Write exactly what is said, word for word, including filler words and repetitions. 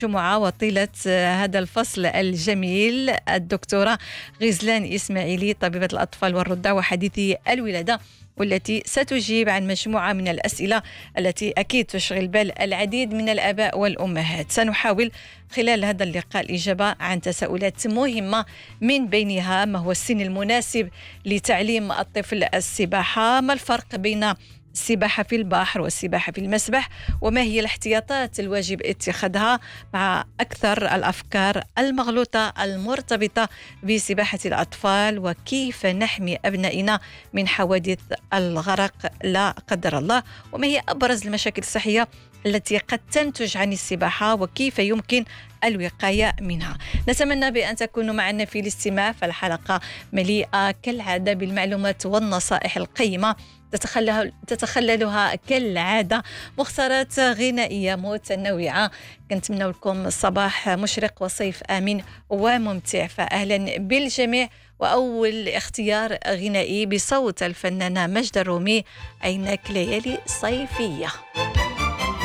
جمعة وطيلة هذا الفصل الجميل الدكتورة غزلان إسماعيلي طبيبة الأطفال والرضع وحديثي الولادة، والتي ستجيب عن مجموعة من الأسئلة التي أكيد تشغل بال العديد من الآباء والأمهات. سنحاول خلال هذا اللقاء الإجابة عن تساؤلات مهمة، من بينها ما هو السن المناسب لتعليم الطفل السباحة، ما الفرق بين السباحة في البحر والسباحة في المسبح، وما هي الاحتياطات الواجب اتخاذها مع أكثر الأفكار المغلوطة المرتبطة بسباحة الأطفال، وكيف نحمي أبنائنا من حوادث الغرق لا قدر الله، وما هي أبرز المشاكل الصحية التي قد تنتج عن السباحة وكيف يمكن الوقاية منها. نتمنى بأن تكونوا معنا في الاستماع، فالحلقة مليئة كالعادة بالمعلومات والنصائح القيمة تتخللها كالعادة مختارات غنائية متنوعة. كنتمنى لكم صباح مشرق وصيف آمن وممتع، فأهلا بالجميع. وأول اختيار غنائي بصوت الفنانة مجد الرومي، عينك ليالي صيفية.